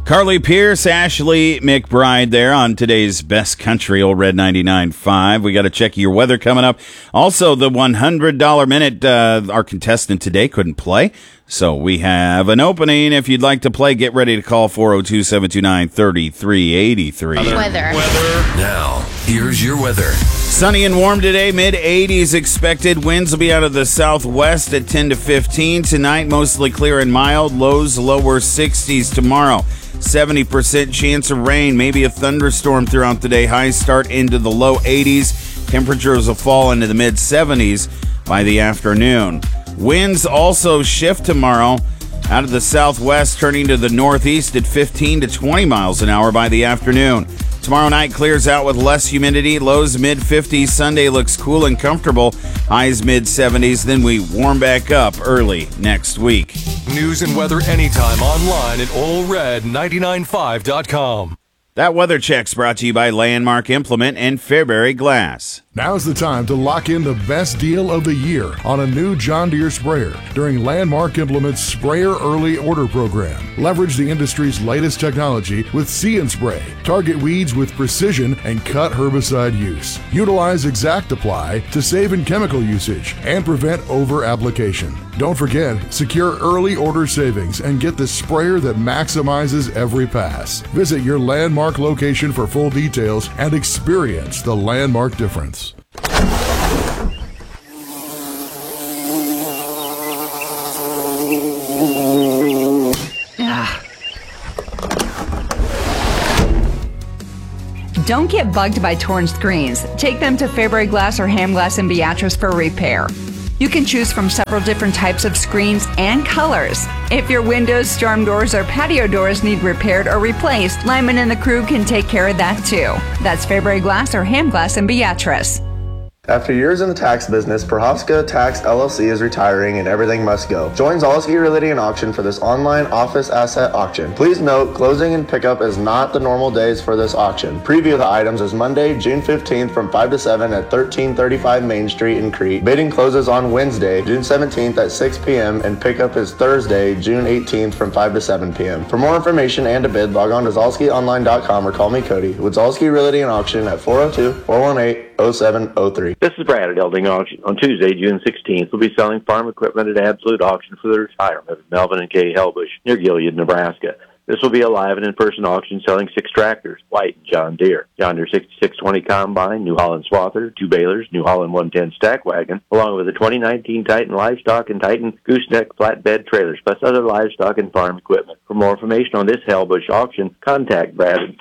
Carly Pierce, Ashley McBride there on today's Best Country, Old Red 99.5. We got to check your weather coming up. Also, the $100 minute, our contestant today couldn't play, so we have an opening. If you'd like to play, get ready to call 402-729-3383. Weather. Now, here's your weather. Sunny and warm today, mid-80s expected. Winds will be out of the southwest at 10 to 15. Tonight, mostly clear and mild. Lows lower 60s tomorrow. 70% chance of rain, maybe a thunderstorm throughout the day. Highs start into the low 80s. Temperatures will fall into the mid-70s by the afternoon. Winds also shift tomorrow out of the southwest, turning to the northeast at 15 to 20 miles an hour by the afternoon. Tomorrow night clears out with less humidity, lows mid-50s. Sunday looks cool and comfortable, highs mid-70s. Then we warm back up early next week. News and weather anytime online at OldRed995.com. That weather check's brought to you by Landmark Implement and Fairbury Glass. Now's the time to lock in the best deal of the year on a new John Deere sprayer during Landmark Implement's Sprayer Early Order Program. Leverage the industry's latest technology with See and Spray. Target weeds with precision and cut herbicide use. Utilize Exact Apply to save in chemical usage and prevent over-application. Don't forget, secure early order savings and get the sprayer that maximizes every pass. Visit your Landmark location for full details and experience the Landmark difference. Don't get bugged by torn screens. Take them to Fairbury Glass or Ham Glass in Beatrice for repair. You can choose from several different types of screens and colors. If your windows, storm doors, or patio doors need repaired or replaced, Lyman and the crew can take care of that too. That's Fairbury Glass or Ham Glass in Beatrice. After years in the tax business, Prohovska Tax LLC is retiring and everything must go. Join Zaleski Realty and Auction for this online office asset auction. Please note, closing and pickup is not the normal days for this auction. Preview of the items is Monday, June 15th from 5 to 7 at 1335 Main Street in Crete. Bidding closes on Wednesday, June 17th at 6 p.m. and pickup is Thursday, June 18th from 5 to 7 p.m. For more information and to bid, log on to ZalskiOnline.com or call me Cody with Zaleski Realty and Auction at 402-418-0703. This is Brad at Elding Auction. On Tuesday, June 16th, we'll be selling farm equipment at absolute auction for the retirement of Melvin and Kay Helbush near Gilead, Nebraska. This will be a live and in-person auction selling 6 tractors, White and John Deere. John Deere 6620 Combine, New Holland Swather, 2 balers, New Holland 110 Stack Wagon, along with the 2019 Titan Livestock and Titan Gooseneck Flatbed Trailers, plus other livestock and farm equipment. For more information on this Helbush auction, contact Brad at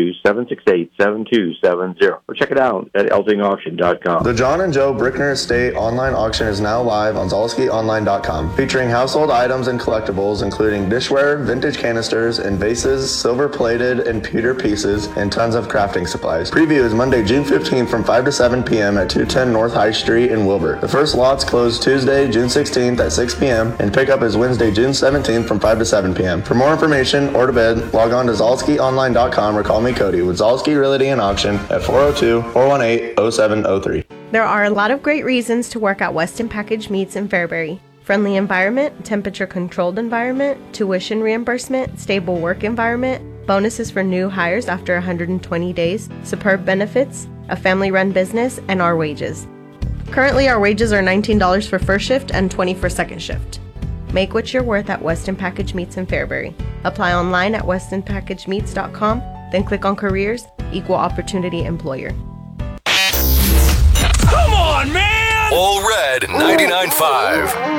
402-768-7270 or check it out at eltingauction.com. The John and Joe Brickner Estate online auction is now live on ZalskiOnline.com, featuring household items and collectibles, including dishware, vintage canisters, and vases, silver-plated and pewter pieces, and tons of crafting supplies. Preview is Monday, June 15th from 5 to 7 p.m. at 210 North High Street in Wilbur. The first lots close Tuesday, June 16th at 6 p.m. and pickup is Wednesday, June 17th from 5 to 7 p.m. For more information or to bid, log on to ZalskiOnline.com or call me Cody with Zalski Realty and Auction at 402-418-0703. There are a lot of great reasons to work at Weston Package Meats in Fairbury. Friendly environment, temperature-controlled environment, tuition reimbursement, stable work environment, bonuses for new hires after 120 days, superb benefits, a family-run business, and our wages. Currently, our wages are $19 for first shift and $20 for second shift. Make what you're worth at Weston Package Meats in Fairbury. Apply online at westonpackagemeats.com, then click on Careers, Equal Opportunity Employer. Come on, man! Old Red 99.5.